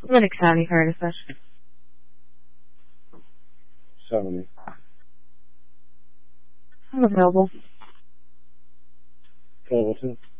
Linux County Fire Dispatch. 70. I'm available. 1202.